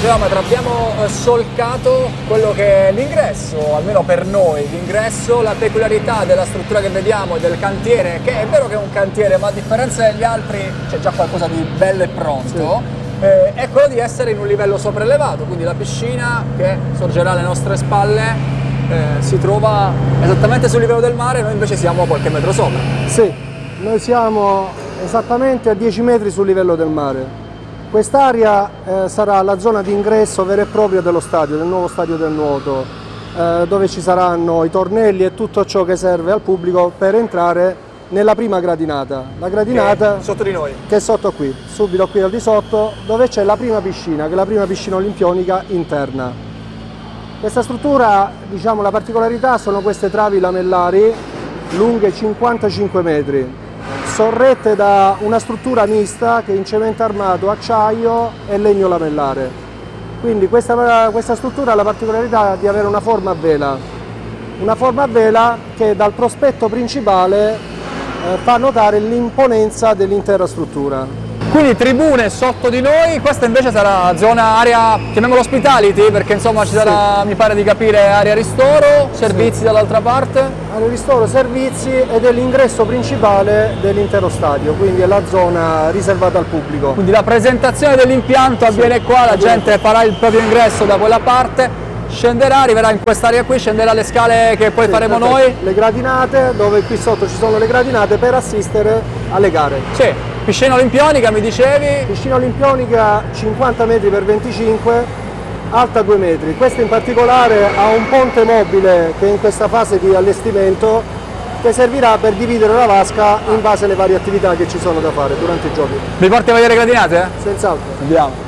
geometra, abbiamo solcato quello che è l'ingresso, almeno per noi l'ingresso, la peculiarità della struttura che vediamo e del cantiere, che è vero che è un cantiere, ma a differenza degli altri c'è già qualcosa di bello e pronto, sì. È quello di essere in un livello sopraelevato, quindi la piscina che sorgerà alle nostre spalle si trova esattamente sul livello del mare, noi invece siamo a qualche metro sopra. Sì, noi siamo esattamente a 10 metri sul livello del mare. Quest'area sarà la zona di ingresso vera e propria dello stadio, del nuovo stadio del nuoto, dove ci saranno i tornelli e tutto ciò che serve al pubblico per entrare nella prima gradinata. La gradinata che è sotto di noi. Che è sotto qui, subito qui al di sotto, dove c'è la prima piscina, che è la prima piscina olimpionica interna. Questa struttura, diciamo, la particolarità sono queste travi lamellari lunghe 55 metri. Sorrette da una struttura mista che è in cemento armato, acciaio e legno lamellare. Quindi questa struttura ha la particolarità di avere una forma a vela che dal prospetto principale fa notare l'imponenza dell'intera struttura. Quindi tribune sotto di noi, questa invece sarà zona area, chiamiamola hospitality, perché insomma ci sarà, sì, mi pare di capire, area ristoro, servizi, sì, dall'altra parte. Area ristoro, servizi ed è l'ingresso principale dell'intero stadio, quindi è la zona riservata al pubblico. Quindi la presentazione dell'impianto avviene, sì, qua, la gente farà il proprio ingresso da quella parte, scenderà, arriverà in quest'area qui, scenderà le scale che poi, sì, faremo, perfetto, noi. Le gradinate, dove qui sotto ci sono le gradinate per assistere alle gare. Sì. Piscina olimpionica, mi dicevi? Piscina olimpionica 50 metri per 25, alta 2 metri. Questa in particolare ha un ponte mobile che è in questa fase di allestimento, che servirà per dividere la vasca in base alle varie attività che ci sono da fare durante i giochi. Mi porti a vedere le gradinate? Senz'altro. Andiamo.